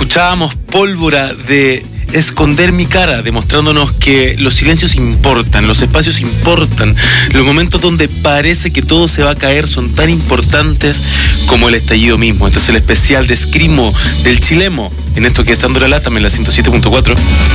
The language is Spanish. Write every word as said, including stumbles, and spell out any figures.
Escuchábamos Pólvora de Esconder mi cara, demostrándonos que los silencios importan, los espacios importan, los momentos donde parece que todo se va a caer son tan importantes como el estallido mismo. Este es el especial de Escrimo del Chilemo, en esto que es Dando la Lata, en la ciento siete punto cuatro.